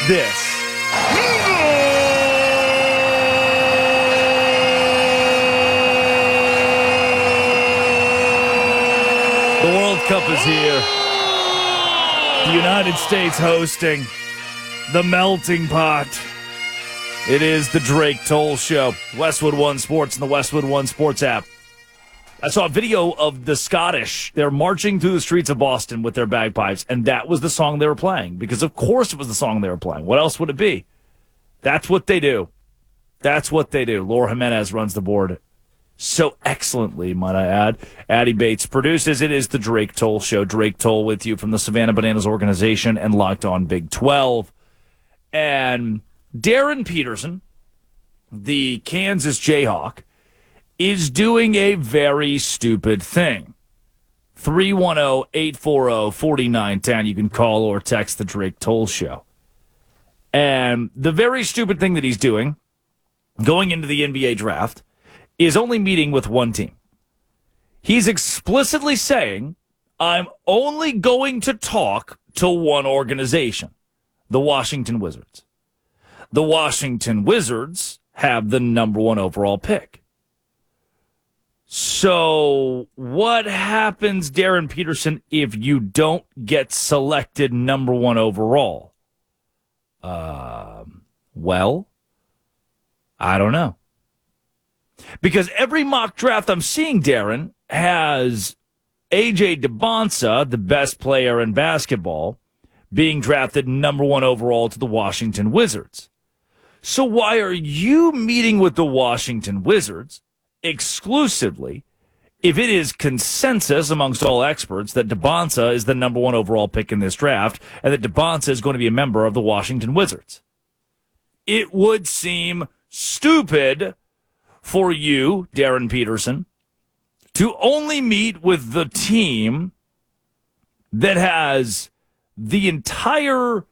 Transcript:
this? The World Cup is here. The United States hosting the melting pot. It is the Drake Toll Show. Westwood One Sports and the Westwood One Sports app. I saw a video of the Scottish. They're marching through the streets of Boston with their bagpipes, and that was the song they were playing, because of course it was the song they were playing. What else would it be? That's what they do. That's what they do. Laura Jimenez runs the board so excellently, might I add. Addie Bates produces. It is the Drake Toll Show. Drake Toll with you from the Savannah Bananas organization and Locked On Big 12. And Darren Peterson, the Kansas Jayhawk, is doing a very stupid thing. 310-840-4910. You can call or text the Drake Toll Show. And the very stupid thing that he's doing, going into the NBA draft, is only meeting with one team. He's explicitly saying, I'm only going to talk to one organization, the Washington Wizards. The Washington Wizards have the number one overall pick. So what happens, Darren Peterson, if you don't get selected number one overall? Well, I don't know. Because every mock draft I'm seeing, Darren, has A.J. DeBonsa, the best player in basketball, being drafted number one overall to the Washington Wizards. So why are you meeting with the Washington Wizards exclusively if it is consensus amongst all experts that DeBonsa is the number one overall pick in this draft and that DeBonsa is going to be a member of the Washington Wizards? It would seem stupid for you, Darren Peterson, to only meet with the team that has the entire